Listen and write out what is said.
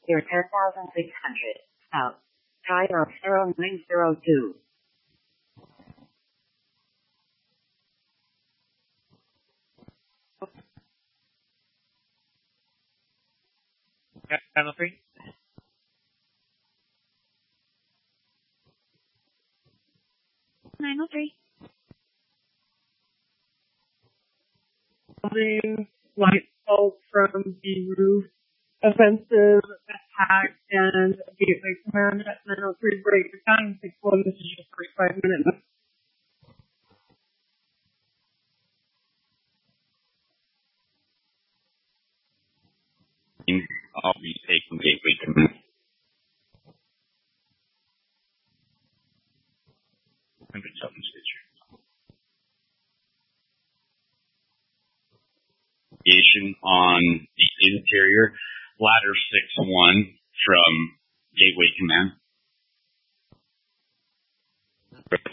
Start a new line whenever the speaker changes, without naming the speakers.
You're 10,600. South. Try on 0902.
Channel 3.
Light bulb from the roof, offensive attack, and gateway command at 903 break. The time 6-1, this is your 45 minutes.
I'll be taking gateway command. On the interior, ladder 6-1 from gateway command.